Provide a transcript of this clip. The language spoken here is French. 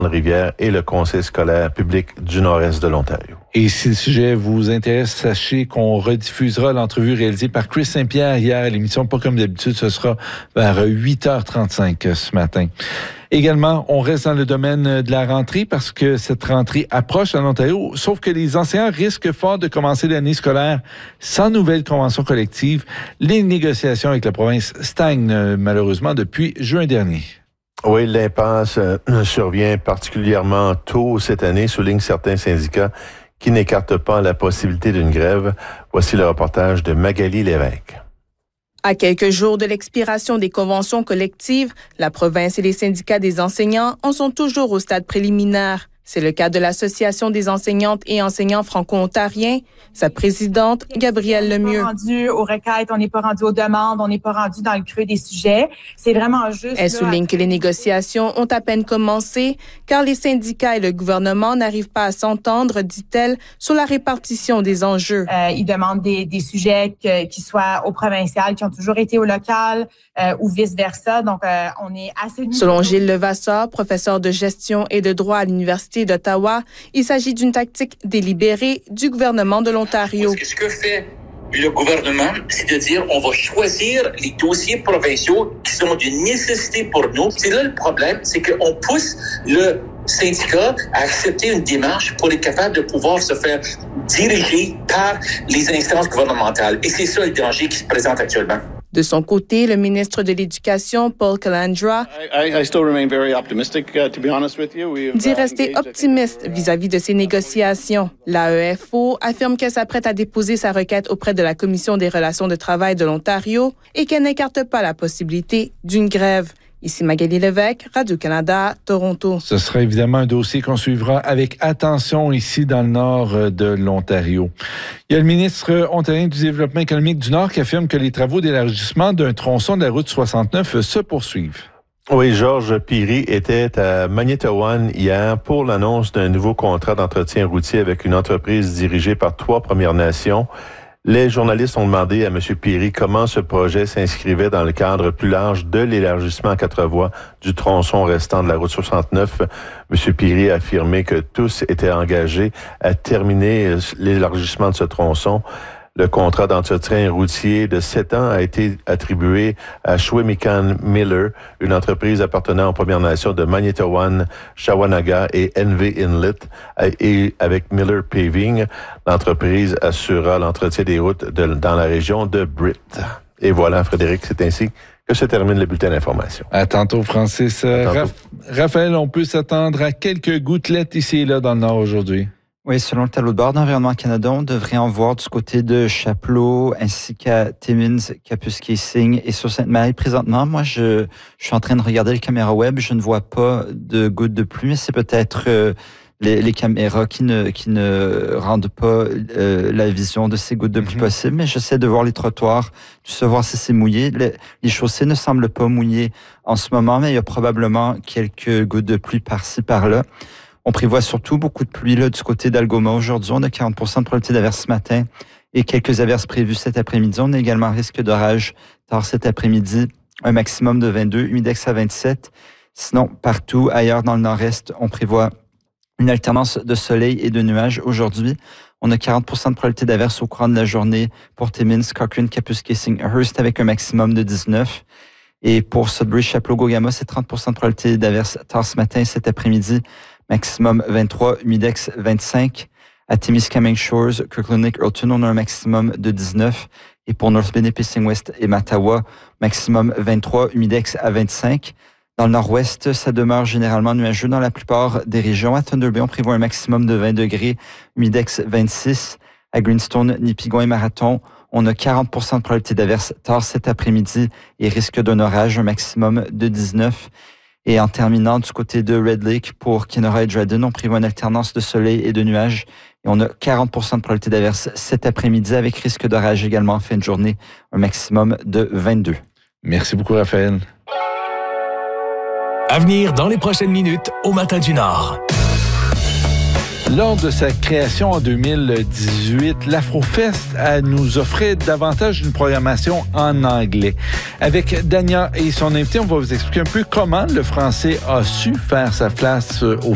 Rivière et le Conseil scolaire public du Nord-Est de l'Ontario. Et si le sujet vous intéresse, sachez qu'on rediffusera l'entrevue réalisée par Chris Saint-Pierre hier à l'émission. Pas comme d'habitude, ce sera vers 8h35 ce matin. Également, on reste dans le domaine de la rentrée parce que cette rentrée approche en Ontario, sauf que les enseignants risquent fort de commencer l'année scolaire sans nouvelle convention collective. Les négociations avec la province stagnent malheureusement depuis juin dernier. Oui, l'impasse survient particulièrement tôt cette année, soulignent certains syndicats qui n'écartent pas la possibilité d'une grève. Voici le reportage de Magali Lévesque. À quelques jours de l'expiration des conventions collectives, la province et les syndicats des enseignants en sont toujours au stade préliminaire. C'est le cas de l'Association des enseignantes et enseignants franco-ontariens. Sa présidente, Gabrielle Lemieux. On n'est pas rendu aux requêtes, on n'est pas rendu aux demandes, on n'est pas rendu dans le creux des sujets. C'est vraiment juste... Elle souligne que les négociations ont à peine commencé, car les syndicats et le gouvernement n'arrivent pas à s'entendre, dit-elle, sur la répartition des enjeux. Ils demandent des sujets qui soient au provincial, qui ont toujours été au local, ou vice-versa. Donc, on est assez... Selon Gilles Levasseur, professeur de gestion et de droit à l'Université d'Ottawa, il s'agit d'une tactique délibérée du gouvernement de l'Ontario. Ce que fait le gouvernement, c'est de dire on va choisir les dossiers provinciaux qui sont d'une nécessité pour nous. C'est là le problème, c'est qu'on pousse le syndicat à accepter une démarche pour être capable de pouvoir se faire diriger par les instances gouvernementales. Et c'est ça le danger qui se présente actuellement. De son côté, le ministre de l'Éducation, Paul Calandra, dit rester optimiste vis-à-vis de ces négociations. L'AEFO affirme qu'elle s'apprête à déposer sa requête auprès de la Commission des relations de travail de l'Ontario et qu'elle n'écarte pas la possibilité d'une grève. Ici Magali Lévesque, Radio-Canada, Toronto. Ce sera évidemment un dossier qu'on suivra avec attention ici dans le nord de l'Ontario. Il y a le ministre ontarien du Développement économique du Nord qui affirme que les travaux d'élargissement d'un tronçon de la route 69 se poursuivent. Oui, Georges Pirie était à Magnetawan hier pour l'annonce d'un nouveau contrat d'entretien routier avec une entreprise dirigée par 3 Premières Nations. Les journalistes ont demandé à M. Pirie comment ce projet s'inscrivait dans le cadre plus large de l'élargissement à 4 voies du tronçon restant de la route 69. M. Pirie a affirmé que tous étaient engagés à terminer l'élargissement de ce tronçon. Le contrat d'entretien routier de 7 ans a été attribué à Shwemikan Miller, une entreprise appartenant aux Premières Nations de Magnetawan, Shawanaga et NV Inlet. Et avec Miller Paving, l'entreprise assurera l'entretien des routes dans la région de Britt. Et voilà, Frédéric, c'est ainsi que se termine le bulletin d'information. À tantôt, Francis. Raphaël, on peut s'attendre à quelques gouttelettes ici et là dans le Nord aujourd'hui. Oui, selon le tableau de bord d'Environnement Canada, on devrait en voir du côté de Chapleau ainsi qu'à Timmins, Kapuskasing et sur Sainte-Marie. Présentement, moi, je suis en train de regarder les caméras web. Je ne vois pas de gouttes de pluie, mais c'est peut-être les caméras qui ne rendent pas la vision de ces gouttes de pluie possible. Mais j'essaie de voir les trottoirs, de voir si c'est mouillé. Les chaussées ne semblent pas mouillées en ce moment, mais il y a probablement quelques gouttes de pluie par-ci, par-là. On prévoit surtout beaucoup de pluie là, du côté d'Algoma. Aujourd'hui, on a 40 de probabilité d'averse ce matin et quelques averses prévues cet après-midi. On a également un risque d'orage tard cet après-midi, un maximum de 22, humidex à 27. Sinon, partout ailleurs dans le nord-est, on prévoit une alternance de soleil et de nuages. Aujourd'hui, on a 40 de probabilité d'averse au courant de la journée pour Timmins, Cochrane, Kapuskasing, Hearst avec un maximum de 19. Et pour Sudbury, Chapleau, Gogama, c'est 30 de probabilité d'averse tard ce matin et cet après-midi. Maximum 23, humidex 25. À Timiskaming Shores, Kirkland Lake, Hurlton, on a un maximum de 19. Et pour North Bay, Nipissing West et Mattawa, maximum 23, humidex à 25. Dans le nord-ouest, ça demeure généralement nuageux dans la plupart des régions. À Thunder Bay, on prévoit un maximum de 20 degrés, humidex 26. À Greenstone, Nipigon et Marathon, on a 40 de probabilité d'averse tard cet après-midi et risque d'un orage, un maximum de 19. Et en terminant du côté de Red Lake pour Kenora et Dryden, on prévoit une alternance de soleil et de nuages. Et on a 40 de probabilité d'averse cet après-midi avec risque d'orage également en fin de journée, un maximum de 22. Merci beaucoup, Raphaël. À venir dans les prochaines minutes au Matin du Nord. Lors de sa création en 2018, l'Afrofest nous offrait davantage une programmation en anglais. Avec Dania et son invité, on va vous expliquer un peu comment le français a su faire sa place au